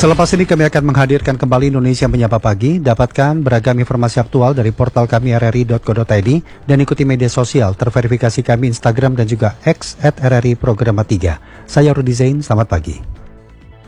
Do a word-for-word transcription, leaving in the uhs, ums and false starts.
Selepas ini kami akan menghadirkan kembali Indonesia Menyapa Pagi. Dapatkan beragam informasi aktual dari portal kami r r i dot co dot i d dan ikuti media sosial terverifikasi kami Instagram dan juga X at r r i programa tiga. Saya Rudi Zain, selamat pagi.